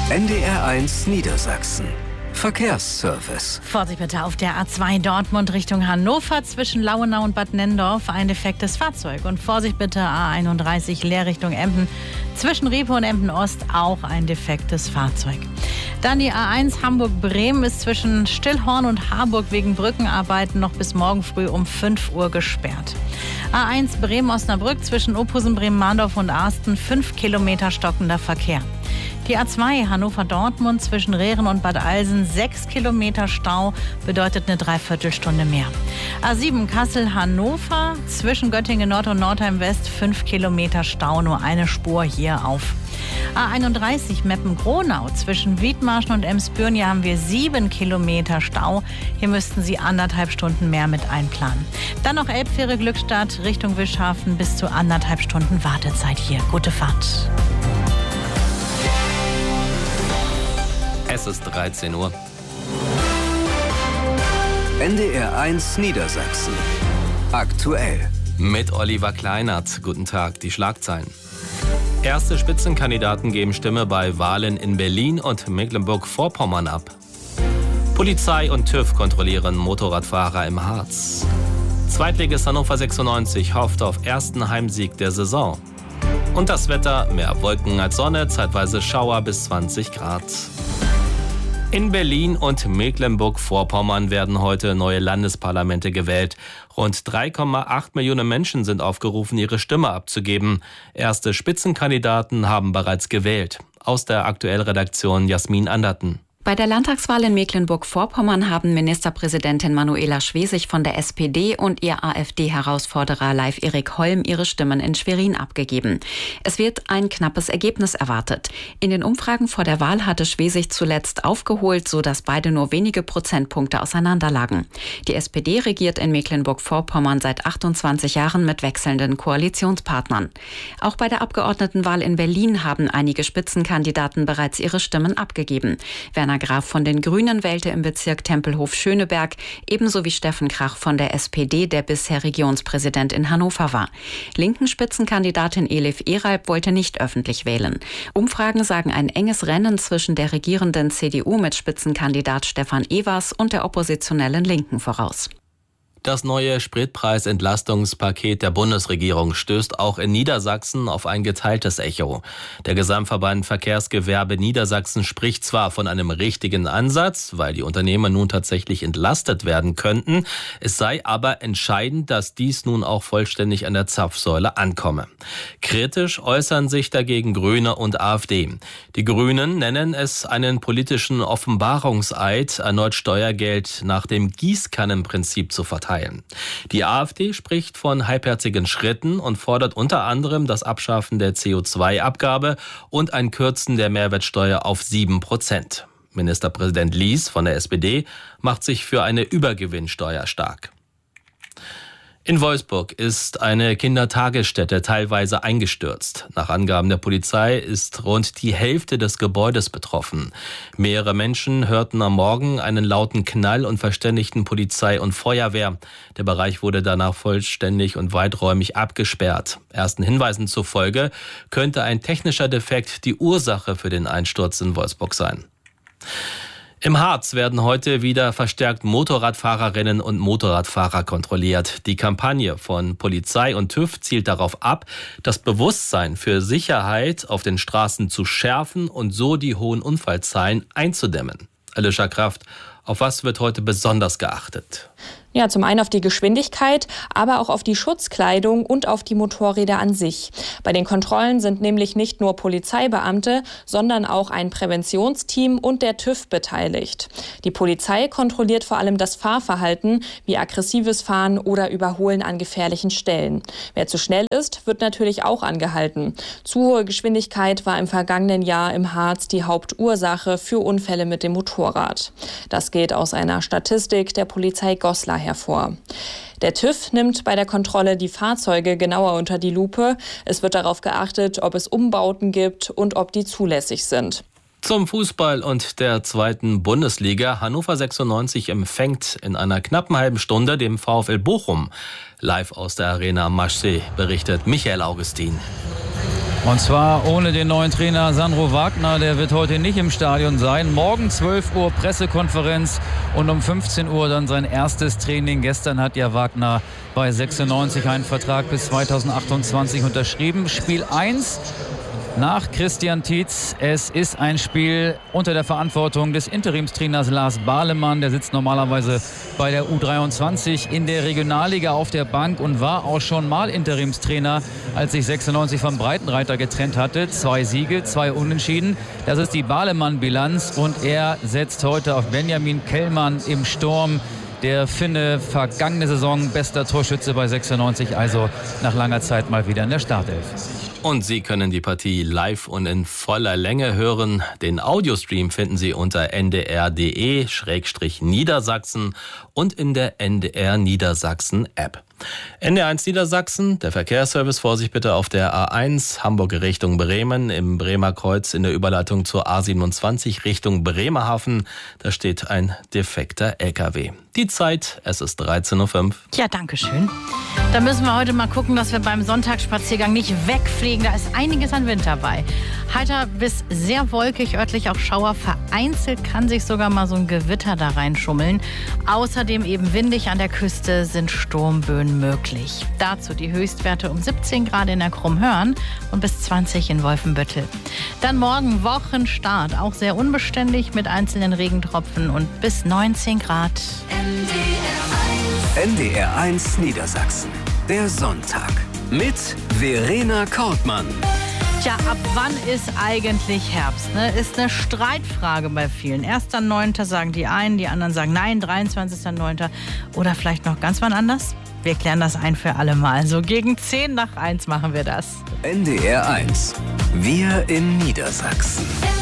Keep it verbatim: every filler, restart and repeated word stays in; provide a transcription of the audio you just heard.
N D R eins Niedersachsen. Verkehrsservice. Vorsicht bitte auf der A zwei Dortmund Richtung Hannover zwischen Lauenau und Bad Nennendorf ein defektes Fahrzeug. Und Vorsicht bitte A einunddreißig Leer Richtung Emden zwischen Riepe und Emden Ost auch ein defektes Fahrzeug. Dann die A eins Hamburg-Bremen ist zwischen Stillhorn und Harburg wegen Brückenarbeiten noch bis morgen früh um fünf Uhr gesperrt. A eins Bremen-Osnabrück zwischen Ophusen, Bremen-Mahndorf und Arsten fünf Kilometer stockender Verkehr. Die A zwei Hannover-Dortmund zwischen Rehren und Bad Alsen sechs Kilometer Stau bedeutet eine Dreiviertelstunde mehr. A sieben Kassel-Hannover zwischen Göttingen Nord und Nordheim West fünf Kilometer Stau, nur eine Spur hier auf. A einunddreißig Meppen-Gronau zwischen Wiedmarschen und Emsbüren, hier haben wir sieben Kilometer Stau. Hier müssten Sie anderthalb Stunden mehr mit einplanen. Dann noch Elbfähre Glückstadt Richtung Wischhafen, bis zu anderthalb Stunden Wartezeit hier. Gute Fahrt. Es ist dreizehn Uhr. N D R eins Niedersachsen. Aktuell. Mit Oliver Kleinert. Guten Tag, die Schlagzeilen. Erste Spitzenkandidaten geben Stimme bei Wahlen in Berlin und Mecklenburg-Vorpommern ab. Polizei und TÜV kontrollieren Motorradfahrer im Harz. Zweitligist Hannover sechsundneunzig hofft auf ersten Heimsieg der Saison. Und das Wetter, mehr Wolken als Sonne, zeitweise Schauer bis zwanzig Grad. In Berlin und Mecklenburg-Vorpommern werden heute neue Landesparlamente gewählt. Rund drei Komma acht Millionen Menschen sind aufgerufen, ihre Stimme abzugeben. Erste Spitzenkandidaten haben bereits gewählt. Aus der Aktuell-Redaktion Jasmin Anderten. Bei der Landtagswahl in Mecklenburg-Vorpommern haben Ministerpräsidentin Manuela Schwesig von der S P D und ihr AfD-Herausforderer Leif Erik Holm ihre Stimmen in Schwerin abgegeben. Es wird ein knappes Ergebnis erwartet. In den Umfragen vor der Wahl hatte Schwesig zuletzt aufgeholt, sodass beide nur wenige Prozentpunkte auseinanderlagen. Die S P D regiert in Mecklenburg-Vorpommern seit achtundzwanzig Jahren mit wechselnden Koalitionspartnern. Auch bei der Abgeordnetenwahl in Berlin haben einige Spitzenkandidaten bereits ihre Stimmen abgegeben. Werner Graf von den Grünen wählte im Bezirk Tempelhof-Schöneberg, ebenso wie Steffen Krach von der S P D, der bisher Regierungspräsident in Hannover war. Linken Spitzenkandidatin Elif Eralb wollte nicht öffentlich wählen. Umfragen sagen ein enges Rennen zwischen der regierenden C D U mit Spitzenkandidat Stefan Evers und der oppositionellen Linken voraus. Das neue Spritpreisentlastungspaket der Bundesregierung stößt auch in Niedersachsen auf ein geteiltes Echo. Der Gesamtverband Verkehrsgewerbe Niedersachsen spricht zwar von einem richtigen Ansatz, weil die Unternehmen nun tatsächlich entlastet werden könnten. Es sei aber entscheidend, dass dies nun auch vollständig an der Zapfsäule ankomme. Kritisch äußern sich dagegen Grüne und AfD. Die Grünen nennen es einen politischen Offenbarungseid, erneut Steuergeld nach dem Gießkannenprinzip zu verteilen. Die AfD spricht von halbherzigen Schritten und fordert unter anderem das Abschaffen der C O zwei Abgabe und ein Kürzen der Mehrwertsteuer auf sieben Prozent. Ministerpräsident Lies von der S P D macht sich für eine Übergewinnsteuer stark. In Wolfsburg ist eine Kindertagesstätte teilweise eingestürzt. Nach Angaben der Polizei ist rund die Hälfte des Gebäudes betroffen. Mehrere Menschen hörten am Morgen einen lauten Knall und verständigten Polizei und Feuerwehr. Der Bereich wurde danach vollständig und weiträumig abgesperrt. Ersten Hinweisen zufolge könnte ein technischer Defekt die Ursache für den Einsturz in Wolfsburg sein. Im Harz werden heute wieder verstärkt Motorradfahrerinnen und Motorradfahrer kontrolliert. Die Kampagne von Polizei und TÜV zielt darauf ab, das Bewusstsein für Sicherheit auf den Straßen zu schärfen und so die hohen Unfallzahlen einzudämmen. Alicia Kraft, auf was wird heute besonders geachtet? Ja, zum einen auf die Geschwindigkeit, aber auch auf die Schutzkleidung und auf die Motorräder an sich. Bei den Kontrollen sind nämlich nicht nur Polizeibeamte, sondern auch ein Präventionsteam und der TÜV beteiligt. Die Polizei kontrolliert vor allem das Fahrverhalten, wie aggressives Fahren oder Überholen an gefährlichen Stellen. Wer zu schnell ist, wird natürlich auch angehalten. Zu hohe Geschwindigkeit war im vergangenen Jahr im Harz die Hauptursache für Unfälle mit dem Motorrad. Das geht aus einer Statistik der Polizei Goslar hervor. Der TÜV nimmt bei der Kontrolle die Fahrzeuge genauer unter die Lupe. Es wird darauf geachtet, ob es Umbauten gibt und ob die zulässig sind. Zum Fußball und der zweiten Bundesliga. Hannover sechsundneunzig empfängt in einer knappen halben Stunde den VfL Bochum. Live aus der Arena Marseille berichtet Michael Augustin. Und zwar ohne den neuen Trainer Sandro Wagner, der wird heute nicht im Stadion sein. Morgen zwölf Uhr Pressekonferenz und um fünfzehn Uhr dann sein erstes Training. Gestern hat ja Wagner bei sechsundneunzig einen Vertrag bis zweitausendachtundzwanzig unterschrieben. Spiel eins nach Christian Tietz. Es ist ein Spiel unter der Verantwortung des Interimstrainers Lars Bahlemann. Der sitzt normalerweise bei der U dreiundzwanzig in der Regionalliga auf der Bank und war auch schon mal Interimstrainer, als sich sechsundneunzig vom Breitenreiter getrennt hatte. Zwei Siege, zwei Unentschieden. Das ist die Bahlemann-Bilanz und er setzt heute auf Benjamin Kellmann im Sturm. Der Finne, vergangene Saison bester Torschütze bei sechsundneunzig, also nach langer Zeit mal wieder in der Startelf. Und Sie können die Partie live und in voller Länge hören. Den Audiostream finden Sie unter n d r punkt d e Schrägstrich Niedersachsen und in der N D R Niedersachsen App. N D R eins Niedersachsen, der Verkehrsservice, Vorsicht bitte auf der A eins, Hamburg Richtung Bremen, im Bremer Kreuz in der Überleitung zur A siebenundzwanzig Richtung Bremerhaven. Da steht ein defekter L K W. Die Zeit, es ist dreizehn Uhr fünf. Ja, danke schön. Da müssen wir heute mal gucken, dass wir beim Sonntagsspaziergang nicht wegfliegen. Da ist einiges an Wind dabei. Heiter bis sehr wolkig, örtlich auch Schauer. Vereinzelt kann sich sogar mal so ein Gewitter da reinschummeln. Außerdem eben windig an der Küste sind Sturmböen möglich. Dazu die Höchstwerte um siebzehn Grad in der Krummhörn und bis zwanzig in Wolfenbüttel. Dann morgen Wochenstart, auch sehr unbeständig mit einzelnen Regentropfen und bis neunzehn Grad. N D R eins Niedersachsen. Der Sonntag. Mit Verena Kortmann. Tja, ab wann ist eigentlich Herbst? Ne? Ist eine Streitfrage bei vielen. erster neunter sagen die einen, die anderen sagen nein, dreiundzwanzigster neunter oder vielleicht noch ganz wann anders? Wir klären das ein für alle Mal. So gegen zehn nach eins machen wir das. N D R eins. Wir in Niedersachsen.